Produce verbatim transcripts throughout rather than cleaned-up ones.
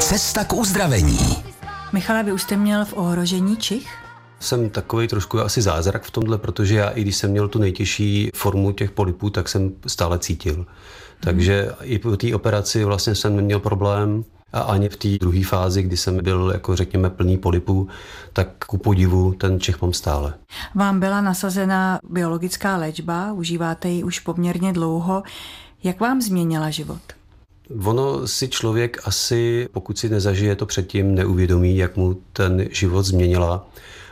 Cesta k uzdravení. Michale, vy už jste měl v ohrožení čich? Jsem takový trošku asi zázrak v tomhle, protože já, i když jsem měl tu nejtěžší formu těch polypů, tak jsem stále cítil. Hmm. Takže i po té operaci vlastně jsem neměl problém a ani v té druhé fázi, kdy jsem byl, jako řekněme, plný polypů, tak ku podivu ten čich mám stále. Vám byla nasazena biologická léčba, užíváte ji už poměrně dlouho. Jak vám změnila život? Ono si člověk asi, pokud si nezažije to předtím, neuvědomí, jak mu ten život změnila,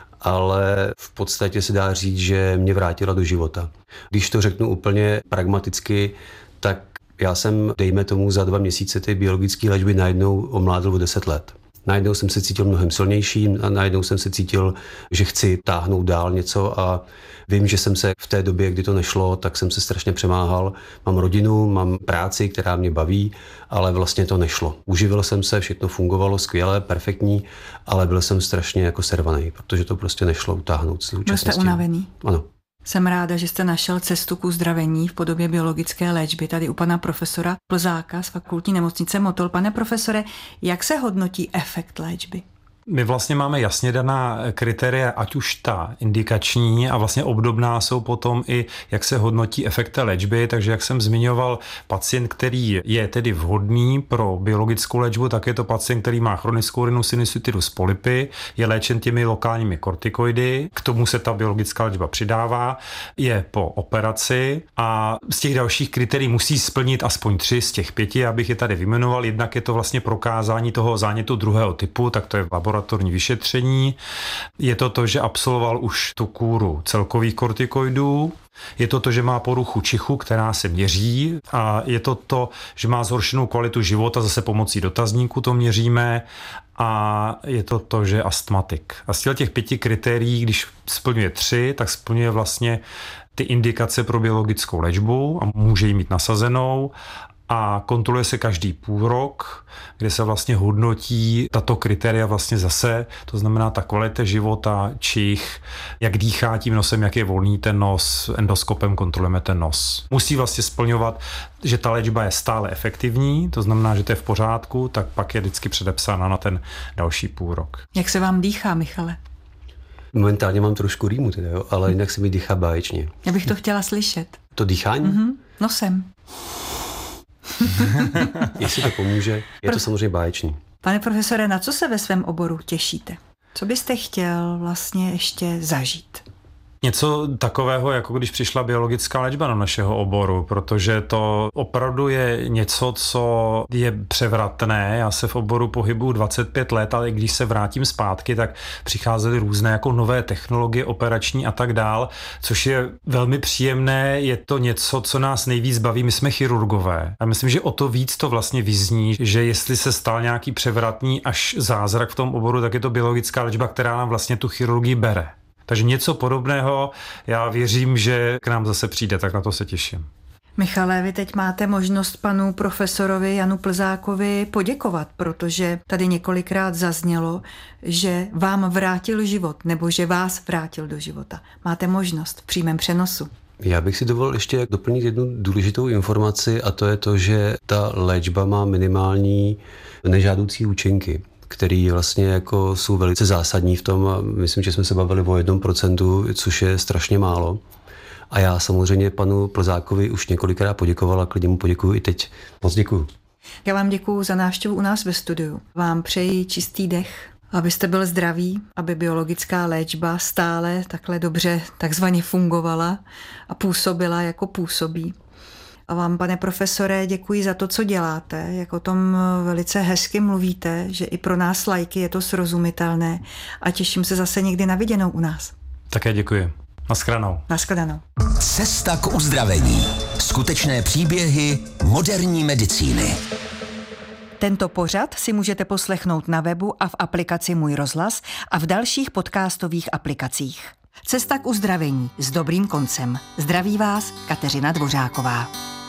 ale v podstatě se dá říct, že mě vrátila do života. Když to řeknu úplně pragmaticky, tak já jsem, dejme tomu, za dva měsíce ty biologické léčby najednou omládl o deset let. Najednou jsem se cítil mnohem silnější a najednou jsem se cítil, že chci táhnout dál něco a vím, že jsem se v té době, kdy to nešlo, tak jsem se strašně přemáhal. Mám rodinu, mám práci, která mě baví, ale vlastně to nešlo. Uživil jsem se, všechno fungovalo skvěle, perfektní, ale byl jsem strašně jako servaný, protože to prostě nešlo utáhnout. Byl jste unavený? Ano. Jsem ráda, že jste našel cestu k uzdravení v podobě biologické léčby tady u pana profesora Plzáka z Fakultní nemocnice Motol. Pane profesore, jak se hodnotí efekt léčby? My vlastně máme jasně daná kritéria, ať už ta indikační a vlastně obdobná jsou potom i, jak se hodnotí efekt té léčby, takže jak jsem zmiňoval, pacient, který je tedy vhodný pro biologickou léčbu, tak je to pacient, který má chronickou rhinosinusitis polypy, je léčen těmi lokálními kortikoidy, k tomu se ta biologická léčba přidává, je po operaci a z těch dalších kritérií musí splnit aspoň tři z těch pěti, abych je tady vyjmenoval. Jednak je to vlastně prokázání toho zánětu druhého typu, tak to je laboratorní vyšetření. Je to to, že absolvoval už tu kůru celkových kortikoidů. Je to to, že má poruchu čichu, která se měří a je to to, že má zhoršenou kvalitu života, zase pomocí dotazníku to měříme a je to to, že je astmatik. A z těch pěti kritérií, když splňuje tři, tak splňuje vlastně ty indikace pro biologickou léčbu a může ji mít nasazenou. A kontroluje se každý půl rok, kde se vlastně hodnotí tato kritéria vlastně zase, to znamená ta kvalita života, čich, jak dýchá tím nosem, jak je volný ten nos, endoskopem kontrolujeme ten nos. Musí vlastně splňovat, že ta léčba je stále efektivní, to znamená, že to je v pořádku, tak pak je vždycky předepsána na ten další půl rok. Jak se vám dýchá, Michale? Momentálně mám trošku rýmu, teda, jo, ale jinak se mi dýchá báječně. Já bych to chtěla slyšet. To dýchání? Mm-hmm. Nosem. Jestli to pomůže, je Pro... to samozřejmě báječný. Pane profesore, na co se ve svém oboru těšíte? Co byste chtěl vlastně ještě zažít? Něco takového, jako když přišla biologická léčba do našeho oboru, protože to opravdu je něco, co je převratné. Já se v oboru pohybuju dvacet pět let, ale když se vrátím zpátky, tak přicházely různé jako nové technologie operační a tak dál, což je velmi příjemné. Je to něco, co nás nejvíc baví. My jsme chirurgové. A myslím, že o to víc to vlastně vyzní, že jestli se stal nějaký převratný až zázrak v tom oboru, tak je to biologická léčba, která nám vlastně tu chirurgii bere. Takže něco podobného, já věřím, že k nám zase přijde, tak na to se těším. Michale, vy teď máte možnost panu profesorovi Janu Plzákovi poděkovat, protože tady několikrát zaznělo, že vám vrátil život, nebo že vás vrátil do života. Máte možnost v přímém přenosu. Já bych si dovolil ještě doplnit jednu důležitou informaci a to je to, že ta léčba má minimální nežádoucí účinky, který vlastně jako jsou velice zásadní v tom a myslím, že jsme se bavili o jednom procentu, což je strašně málo. A já samozřejmě panu Plzákovi už několikrát poděkovala, klidně mu poděkuju i teď. Moc děkuju. Já vám děkuju za návštěvu u nás ve studiu. Vám přeji čistý dech, abyste byl zdravý, aby biologická léčba stále takhle dobře takzvaně fungovala a působila jako působí. A vám, pane profesore, děkuji za to, co děláte, jak o tom velice hezky mluvíte, že i pro nás lajky je to srozumitelné a těším se zase někdy na viděnou u nás. Také děkuji. Naschledanou. Naschledanou. Cesta k uzdravení. Skutečné příběhy moderní medicíny. Tento pořad si můžete poslechnout na webu a v aplikaci Můj rozhlas a v dalších podcastových aplikacích. Cesta k uzdravení s dobrým koncem. Zdraví vás Kateřina Dvořáková.